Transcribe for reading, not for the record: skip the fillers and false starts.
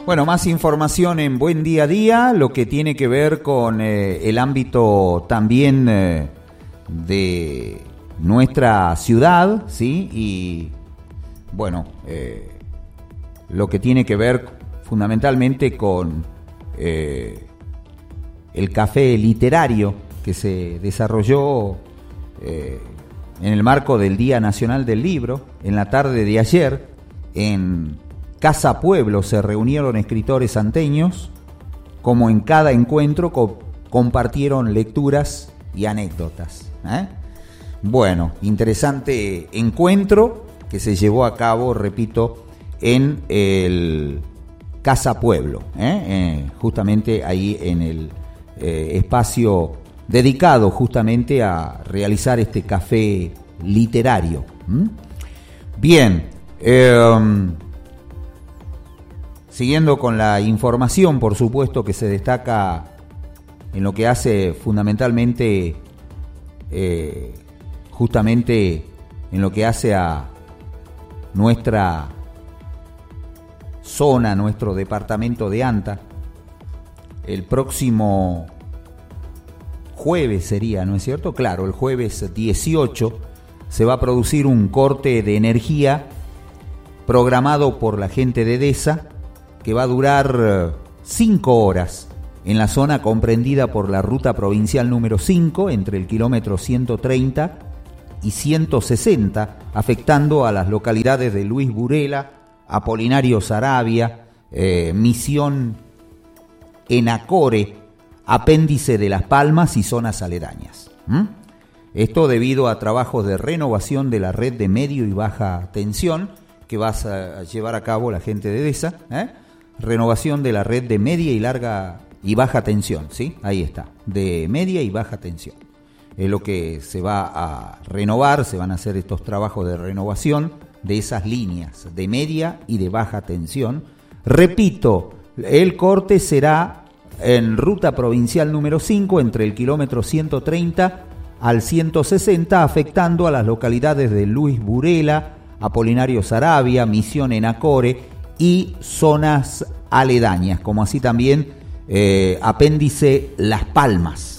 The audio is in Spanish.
Bueno, más información en Buen Día a Día, lo que tiene que ver con el ámbito también de nuestra ciudad, ¿sí? Y bueno, lo que tiene que ver fundamentalmente con el café literario que se desarrolló en el marco del Día Nacional del Libro. En la tarde de ayer, en Casa Pueblo, se reunieron escritores santeños. Como en cada encuentro, compartieron lecturas y anécdotas. Bueno, interesante encuentro que se llevó a cabo, repito, en el Casa Pueblo, justamente ahí en el espacio dedicado justamente a realizar este café literario. Bien, siguiendo con la información, por supuesto, que se destaca en lo que hace fundamentalmente, justamente en lo que hace a nuestra zona, nuestro departamento de Anta. El próximo jueves sería, ¿no es cierto? Claro, el jueves 18 se va a producir un corte de energía programado por la gente de DESA, que va a durar 5 horas en la zona comprendida por la ruta provincial número 5, entre el kilómetro 130 y 160, afectando a las localidades de Luis Burela, Apolinario Saravia, Misión Enacore, Apéndice de Las Palmas y zonas aledañas. Esto debido a trabajos de renovación de la red de medio y baja tensión que va a llevar a cabo la gente de DESA, renovación de la red de media y larga y baja tensión, ¿sí? Ahí está, de media y baja tensión. Es lo que se va a renovar, se van a hacer estos trabajos de renovación de esas líneas de media y de baja tensión. Repito, el corte será en ruta provincial número 5, entre el kilómetro 130 al 160, afectando a las localidades de Luis Burela, Apolinario Saravia, Misión Enacore y zonas aledañas, como así también Apéndice Las Palmas.